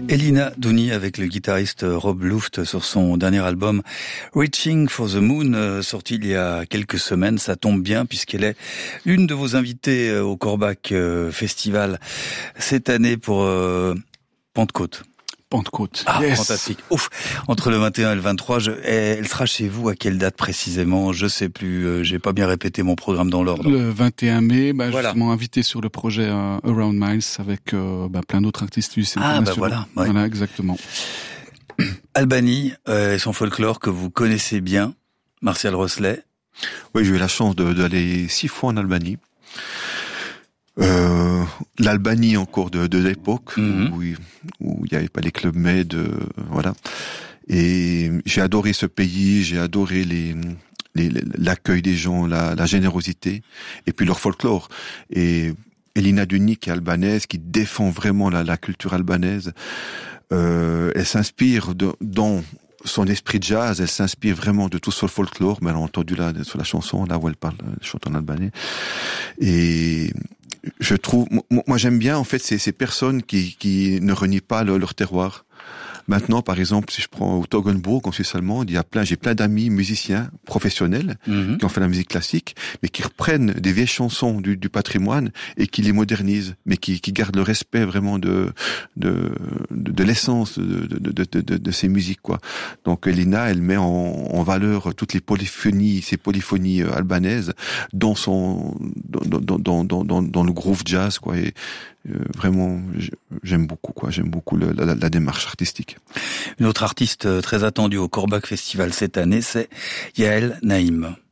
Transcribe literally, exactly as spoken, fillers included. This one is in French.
Elina Douni avec le guitariste Rob Luft sur son dernier album Reaching for the Moon, sorti il y a quelques semaines. Ça tombe bien puisqu'elle est l'une de vos invitées au Korbach Festival cette année pour euh, Pentecôte. Pentecôte. Ah, yes. Fantastique. Ouf. Entre le vingt et un et le vingt-trois, je, elle sera chez vous à quelle date précisément? Je sais plus, euh, j'ai pas bien répété mon programme dans l'ordre. Le vingt et un mai, bah, voilà. Justement invité sur le projet euh, Around Miles avec euh, bah, plein d'autres artistes suisses internationaux. Ah bah voilà. Ouais. Voilà, exactement. Albanie euh, et son folklore que vous connaissez bien, Martial Rosselet. Oui, j'ai eu la chance de, d'aller six fois en Albanie. Euh, L'Albanie encore de, de l'époque mm-hmm. où, où il n'y avait pas les clubs med, euh, voilà. Et j'ai adoré ce pays, j'ai adoré les, les l'accueil des gens, la, la générosité, et puis leur folklore. Et Elina Douni, qui est albanaise, qui défend vraiment la, la culture albanaise, euh, elle s'inspire de, dans son esprit de jazz, elle s'inspire vraiment de tout ce folklore. Mais elle a entendu là sur la chanson là où elle parle, elle chante en albanais. Et je trouve, moi j'aime bien en fait ces, ces personnes qui, qui ne renient pas leur, leur terroir. Maintenant, par exemple, si je prends au Toggenburg, en Suisse allemande, il y a plein, j'ai plein d'amis musiciens professionnels mm-hmm. qui ont fait la musique classique, mais qui reprennent des vieilles chansons du, du patrimoine et qui les modernisent, mais qui, qui gardent le respect vraiment de de de, de l'essence de, de, de, de, de, de ces musiques, quoi. Donc Elina, elle met en, en valeur toutes les polyphonies, ces polyphonies albanaises dans son dans dans dans dans dans, dans le groove jazz, quoi. Et Euh, vraiment, j'aime beaucoup, quoi. J'aime beaucoup le, la, la démarche artistique. Une autre artiste très attendue au Korbach Festival cette année, c'est Yael Naïm.